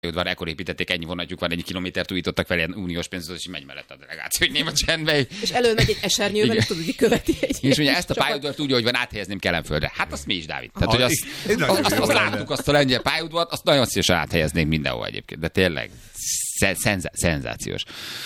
van, ekkor építették, ennyi vonatjuk van, ennyi kilométert újítottak fel, ilyen uniós pénzzel, és megy mellett a delegáció, hogy néma csendbe. És elől meg egy esernyővel, és tudod, hogy követi egy. És ugye ezt a pályaudvart úgy, hogy van, áthelyezném Kelenföldre. Hát azt mi is, Dávid. Tehát, hogy azt láttuk, azt a lengyel pályaudvart, azt nagyon szívesen áthelyeznénk mindenhol egyébként. De tényleg szenzációs.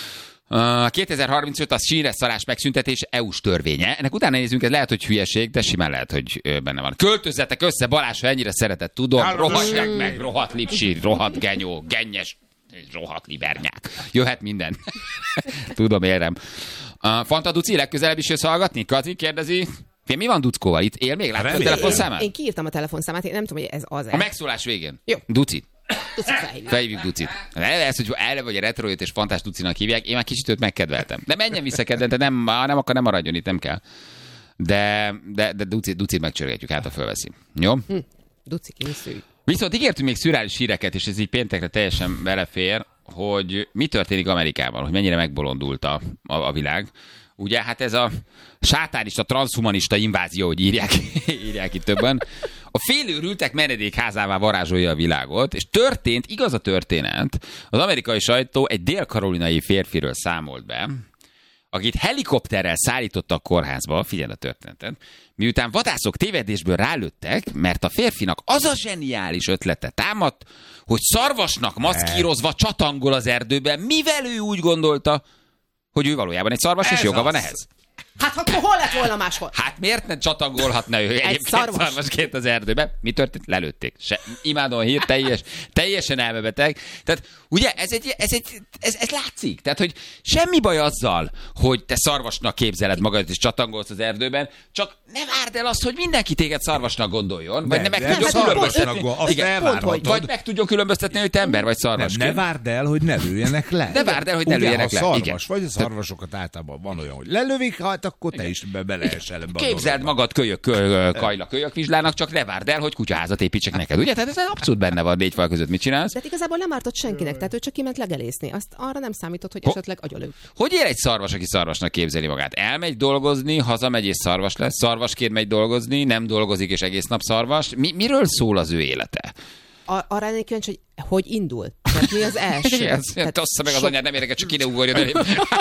2035 a síreszarás megszüntetés EU-s törvénye. Ennek utána nézzünk, ez lehet, hogy hülyeség, de simán lehet, hogy benne van. Költözzetek össze, Balázs, ha ennyire szeretett, tudom, rohadják meg, rohadt lipsi, rohadt genyó, gennyes, rohadt libernyák. Jöhet minden. Tudom, érem. Fanta Duci, legközelebb is jössz hallgatni? Kazi kérdezi. Mi van Duckóval itt? Él még? Láttad a telefonszámát? Én kiírtam a telefonszámát, én nem tudom, hogy ez az-e. A megszólás végén. Jó. Duci. Felhívjuk Ducit. Ez, hogy erre vagy a retrojött és fantás Ducinak hívják, én már kicsit őt megkedveltem. De menjen vissza kedvente, nem akar, nem maradjon itt, nem kell. De Ducit megcsörgetjük, hát a fölveszi. Jó? Duci készülj. Viszont ígértünk még szürreális híreket, és ez így péntekre teljesen belefér, hogy mi történik Amerikában, hogy mennyire megbolondult a világ. Ugye, hát ez a sátánista, transhumanista invázió, hogy írják itt többen. A félőrültek menedékházává varázsolja a világot, és igaz a történet, az amerikai sajtó egy dél-karolinai férfiről számolt be, akit helikopterrel szállítottak a kórházba, figyelj a történetet, miután vadászok tévedésből rálőttek, mert a férfinak az a zseniális ötlete támadt, hogy szarvasnak maszkírozva csatangol az erdőben, mivel ő úgy gondolta, hogy ő valójában egy szarvas, és joga van ehhez. Hát akkor hol lett volna máshol? Hát miért ne csatangolhatna ő egyébként szarvasként az erdőbe? Mi történt? Lelőtték. Imádom a hír, teljesen elmebeteg. Tehát ugye ez látszik. Tehát, hogy semmi baj azzal, hogy te szarvasnak képzeled magad és csatangolsz az erdőben, csak ne várd el azt, hogy mindenki téged szarvasnak gondoljon, vagy meg tudjon különböztetni. Vagy meg tudjon különböztetni, hogy te ember vagy szarvas. Ne várd el, hogy ne lőjenek le. Ne várd el, hogy ne lőjenek le. Szarvas vagy, a szarvasokat általában van olyan, hogy lelövik, hát akkor te is beleesel ebbe a képzeld magad kölyök vizslának, csak ne várd el, hogy kutyaházat építsek neked. Ugye? Tehát ez abszolút benne van négy fal között. Mit csinálsz? De igazából nem ártott senkinek, tehát ő csak kiment legelészni. Azt arra nem számított, hogy esetleg agyalő. Hogy ér egy szarvas, aki szarvasnak képzeli magát? Elmegy dolgozni, hazamegy és szarvas lesz, szarvasként megy dolgozni, nem dolgozik és egész nap szarvas. Miről szól az ő élete? Arra lennék kíváncsi, hogy indul. Tehát mi az első? Tossza meg az anyád, nem érdekel, csak ki ne ugorjon elém.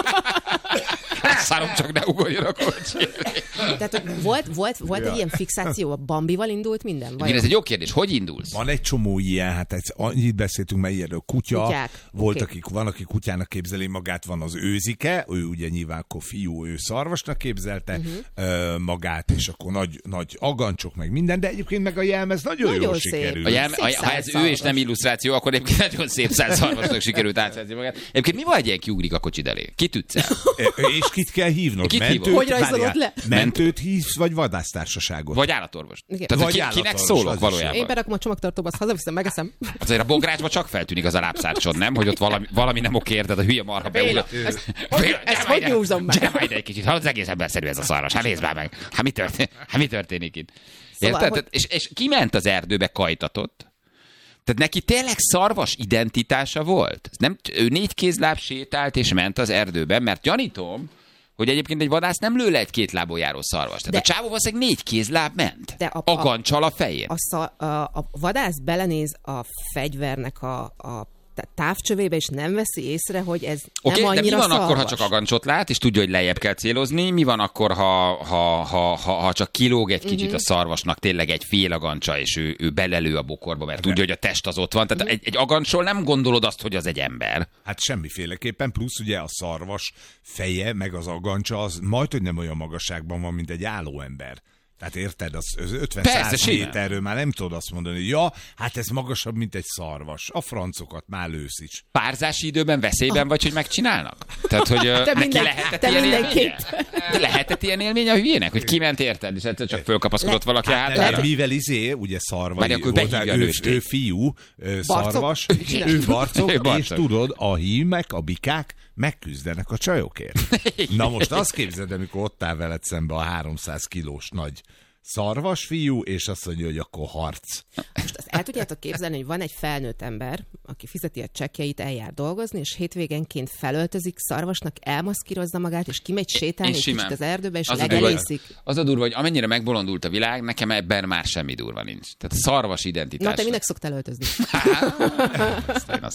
Szárom, csak ne ugorjon a kocsi. Tehát volt egy ilyen fixáció, a Bambival indult minden? Igen, ez egy jó kérdés. Hogy indulsz? Van egy csomó ilyen, hát annyit beszéltünk már ilyenről. Kutyák. Van, aki kutyának képzeli magát, van az őzike, ő ugye nyilván akkor fiú, ő szarvasnak képzelte magát, és akkor nagy agancsok, meg minden, de egyébként meg a jelmez nagyon jól sikerült. Ha ez ő és nem illusztráció, akkor egyébként nagyon szép szarvasnak sikerült átszerzni magát. Egyébként mi van, egy ilyen kiugrik a kocsid elé? Kit ütsz el? És kit kell hívnod? Hogy rajzolod le? Mentőt hívsz, vagy vadásztársaságot? Vagy állatorvos. Tehát kinek szólok valójában? Én berakom a csomagtartóba, azt hazaviszem, megeszem. Azért a bográcsban csak feltűnik az a lábszárcsod, nem? Hogy ott valami nem oké, érted, a hülye marha beúl. Ezt hogy nyúzom meg? Gyere majd egy kicsit, hallod, az egész emberszerű ez a szarvas. Hát nézd már meg. Hát mi történik itt? Érted? És kiment az erdőbe, kajtatott. Tehát neki tényleg szarvas identitása volt. Ő 4 kézláb sétált és ment az erdőben, mert gyanítom, hogy egyébként egy vadász nem lő le egy 2 lábon járó szarvas. Tehát a csávó valószínűleg 4 kézláb ment. De agancsal a fején. A vadász belenéz a fegyvernek a távcsövébe, és nem veszi észre, hogy ez nem annyira de mi van szarvas? akkor, ha csak agancsot lát, és tudja, hogy lejjebb kell célozni? Mi van akkor, ha csak kilóg egy kicsit a szarvasnak tényleg egy fél agancsa, és ő belelő a bokorba, mert tudja, hogy a test az ott van. Tehát egy agancsról nem gondolod azt, hogy az egy ember. Hát semmiféleképpen, plusz ugye a szarvas feje, meg az agancsa, az majdhogy nem olyan magasságban van, mint egy álló ember. Tehát érted, az 50-100 méterről már nem tudod azt mondani, hogy ja, hát ez magasabb, mint egy szarvas. A francokat már lősz is. Párzási időben veszélyben vagy, hogy megcsinálnak? Tehát, hogy neki lehetett ilyen élménye? Lehetett ilyen élménye a hülyének? Hogy kiment, érted, és egyszer csak fölkapaszkodott valaki hátára? Mivel ugye szarvas, ő fiú, szarvas, ő barcok, és tudod, a hímek, a bikák megküzdenek a csajokért. Na most azt képzeld, amikor ott áll veled szembe a 300 kilós nagy szarvasfiú, és azt mondja, hogy akkor harc. Most azt el tudjátok képzelni, hogy van egy felnőtt ember, aki fizeti a csekkjeit, eljár dolgozni, és hétvégenként felöltözik szarvasnak, elmaszkírozza magát, és kimegy sétálni egy kicsit az erdőbe, és legelészik. Az a durva, hogy amennyire megbolondult a világ, nekem ebben már semmi durva nincs. Tehát a szarvas identitás. Na, te minek szoktál öltözni?